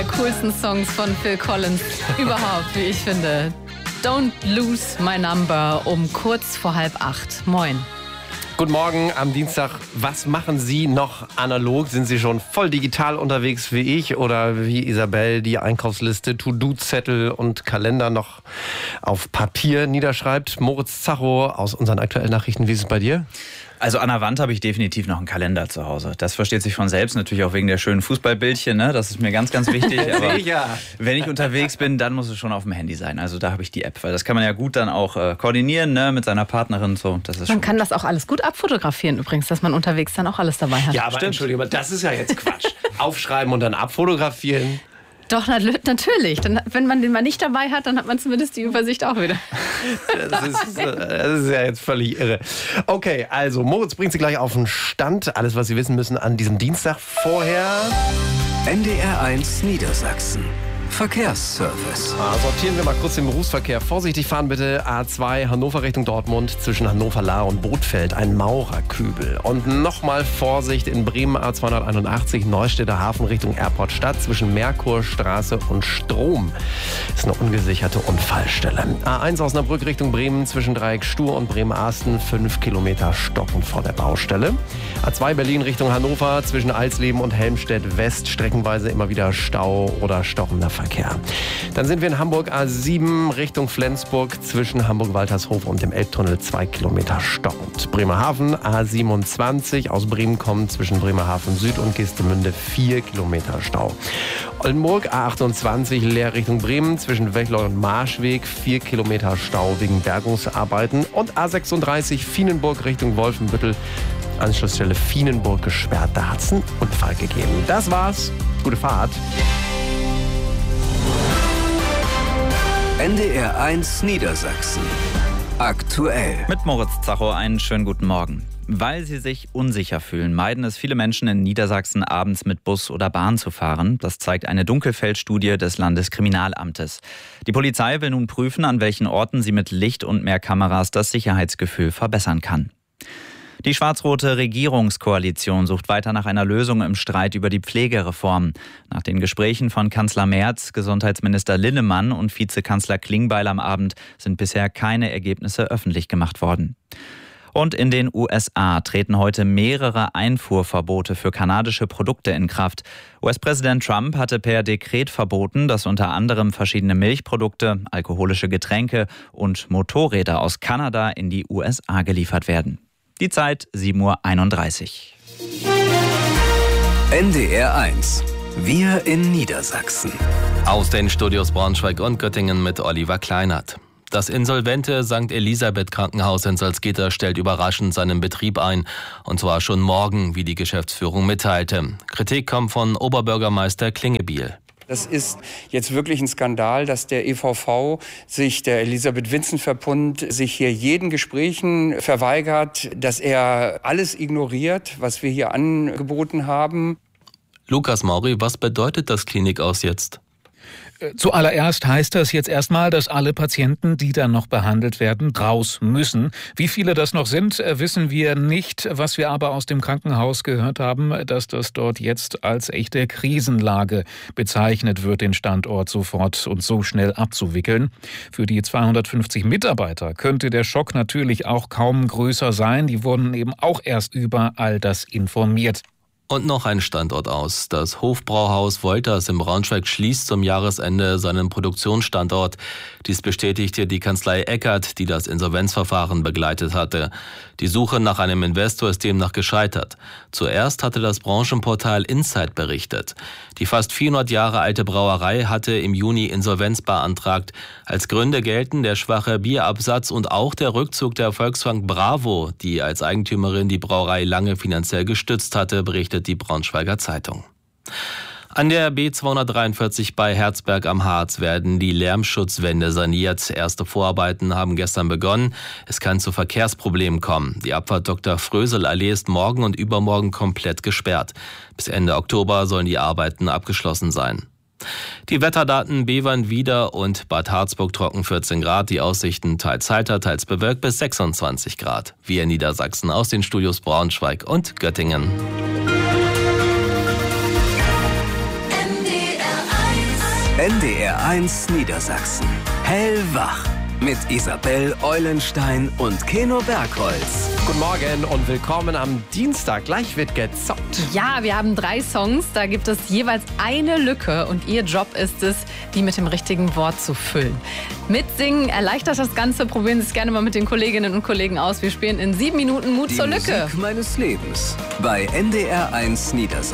Coolsten Songs von Phil Collins überhaupt, wie ich finde. Don't Lose My Number um kurz vor 7:30. Moin. Guten Morgen am Dienstag. Was machen Sie noch analog? Sind Sie schon voll digital unterwegs wie ich oder wie Isabel die Einkaufsliste, To-Do-Zettel und Kalender noch auf Papier niederschreibt? Moritz Zacho aus unseren aktuellen Nachrichten. Wie ist es bei dir? Also an der Wand habe ich definitiv noch einen Kalender zu Hause. Das versteht sich von selbst, natürlich auch wegen der schönen Fußballbildchen. Ne? Das ist mir ganz, ganz wichtig. Aber wenn ich unterwegs bin, dann muss es schon auf dem Handy sein. Also da habe ich die App, weil das kann man ja gut dann auch koordinieren, ne? Mit seiner Partnerin. So. Das ist man kann das auch alles gut abfotografieren übrigens, dass man unterwegs dann auch alles dabei hat. Ja, aber Entschuldigung, das ist ja jetzt Quatsch. Aufschreiben und dann abfotografieren. Doch, natürlich. Dann, wenn man den mal nicht dabei hat, dann hat man zumindest die Übersicht auch wieder. Das ist ja jetzt völlig irre. Okay, also Moritz bringt Sie gleich auf den Stand. Alles, was Sie wissen müssen an diesem Dienstag vorher. NDR1 Niedersachsen. Verkehrsservice. Sortieren wir mal kurz den Berufsverkehr. Vorsichtig fahren bitte. A2 Hannover Richtung Dortmund zwischen Hannover-Lahr und Bothfeld. Ein Maurerkübel. Und nochmal Vorsicht in Bremen A281 Neustädter Hafen Richtung Airportstadt zwischen Merkurstraße und Strom. Das ist eine ungesicherte Unfallstelle. A1 Osnabrück Richtung Bremen zwischen Dreieck Stur und Bremen-Arsten 5 Kilometer stocken vor der Baustelle. A2 Berlin Richtung Hannover zwischen Alsleben und Helmstedt West streckenweise immer wieder Stau oder stockender Verkehr. Dann sind wir in Hamburg A7 Richtung Flensburg zwischen Hamburg-Waltershof und dem Elbtunnel 2 Kilometer stockend. Bremerhaven A27 aus Bremen kommen zwischen Bremerhaven Süd und Geestemünde 4 Kilometer Stau. Oldenburg A28 leer Richtung Bremen zwischen Wechlor und Marschweg 4 Kilometer Stau wegen Bergungsarbeiten. Und A36 Fienenburg Richtung Wolfenbüttel Anschlussstelle Fienenburg gesperrt. Da hat es einen Unfall gegeben. Das war's. Gute Fahrt. NDR1 Niedersachsen. Aktuell. Mit Moritz Zacho einen schönen guten Morgen. Weil sie sich unsicher fühlen, meiden es viele Menschen in Niedersachsen, abends mit Bus oder Bahn zu fahren. Das zeigt eine Dunkelfeldstudie des Landeskriminalamtes. Die Polizei will nun prüfen, an welchen Orten sie mit Licht und mehr Kameras das Sicherheitsgefühl verbessern kann. Die schwarz-rote Regierungskoalition sucht weiter nach einer Lösung im Streit über die Pflegereform. Nach den Gesprächen von Kanzler Merz, Gesundheitsminister Linnemann und Vizekanzler Klingbeil am Abend sind bisher keine Ergebnisse öffentlich gemacht worden. Und in den USA treten heute mehrere Einfuhrverbote für kanadische Produkte in Kraft. US-Präsident Trump hatte per Dekret verboten, dass unter anderem verschiedene Milchprodukte, alkoholische Getränke und Motorräder aus Kanada in die USA geliefert werden. Die Zeit 7:31 Uhr. NDR1. Wir in Niedersachsen. Aus den Studios Braunschweig und Göttingen mit Oliver Kleinert. Das insolvente St. Elisabeth Krankenhaus in Salzgitter stellt überraschend seinen Betrieb ein. Und zwar schon morgen, wie die Geschäftsführung mitteilte. Kritik kommt von Oberbürgermeister Klingebiel. Das ist jetzt wirklich ein Skandal, dass der EVV sich, der Elisabeth-Vincent-Verbund, sich hier jeden Gesprächen verweigert, dass er alles ignoriert, was wir hier angeboten haben. Lukas Mauri, was bedeutet das Klinikaus jetzt? Zuallererst heißt das jetzt erstmal, dass alle Patienten, die dann noch behandelt werden, raus müssen. Wie viele das noch sind, wissen wir nicht. Was wir aber aus dem Krankenhaus gehört haben, dass das dort jetzt als echte Krisenlage bezeichnet wird, den Standort sofort und so schnell abzuwickeln. Für die 250 Mitarbeiter könnte der Schock natürlich auch kaum größer sein. Die wurden eben auch erst über all das informiert. Und noch ein Standort aus. Das Hofbrauhaus Wolters in Braunschweig schließt zum Jahresende seinen Produktionsstandort. Dies bestätigte die Kanzlei Eckert, die das Insolvenzverfahren begleitet hatte. Die Suche nach einem Investor ist demnach gescheitert. Zuerst hatte das Branchenportal Insight berichtet. Die fast 400 Jahre alte Brauerei hatte im Juni Insolvenz beantragt. Als Gründe gelten der schwache Bierabsatz und auch der Rückzug der Volksbank Bravo, die als Eigentümerin die Brauerei lange finanziell gestützt hatte, berichtet die Braunschweiger Zeitung. An der B243 bei Herzberg am Harz werden die Lärmschutzwände saniert. Erste Vorarbeiten haben gestern begonnen. Es kann zu Verkehrsproblemen kommen. Die Abfahrt Dr. Frösel-Allee ist morgen und übermorgen komplett gesperrt. Bis Ende Oktober sollen die Arbeiten abgeschlossen sein. Die Wetterdaten: Bevern wieder und Bad Harzburg trocken 14 Grad. Die Aussichten teils heiter, teils bewölkt bis 26 Grad. Wir in Niedersachsen aus den Studios Braunschweig und Göttingen. NDR1 NDR1 Niedersachsen. Hellwach. Mit Isabel Eulenstein und Keno Bergholz. Guten Morgen und willkommen am Dienstag. Gleich wird gezockt. Ja, wir haben 3 Songs, da gibt es jeweils eine Lücke und Ihr Job ist es, die mit dem richtigen Wort zu füllen. Mitsingen erleichtert das Ganze, probieren Sie es gerne mal mit den Kolleginnen und Kollegen aus. Wir spielen in 7 Minuten Mut zur Lücke. Die Musik meines Lebens bei NDR1 Niedersachsen.